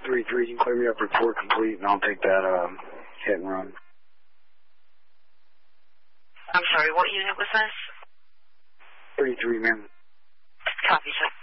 233, you can clear me up, report complete, and I'll take that hit and run. I'm sorry, what unit was this? 33, ma'am. Copy, sir.